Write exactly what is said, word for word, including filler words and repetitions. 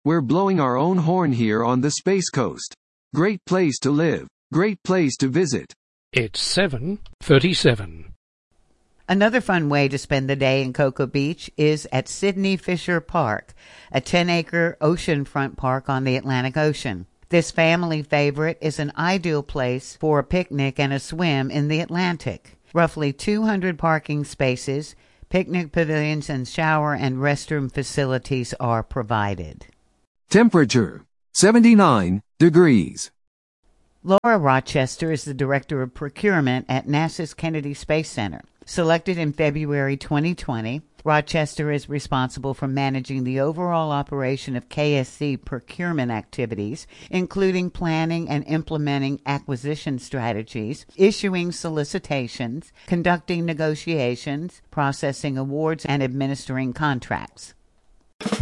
We're blowing our own horn here on the Space Coast. Great place to live. Great place to visit. It's seven thirty-seven. Another fun way to spend the day in Cocoa Beach is at Sidney Fisher Park, a ten-acre oceanfront park on the Atlantic Ocean. This family favorite is an ideal place for a picnic and a swim in the Atlantic. Roughly two hundred parking spaces, picnic pavilions, and shower and restroom facilities are provided. Temperature, seventy-nine degrees. Laura Rochester is the Director of Procurement at NASA's Kennedy Space Center. Selected in February twenty twenty, Rochester is responsible for managing the overall operation of K S C procurement activities, including planning and implementing acquisition strategies, issuing solicitations, conducting negotiations, processing awards, and administering contracts.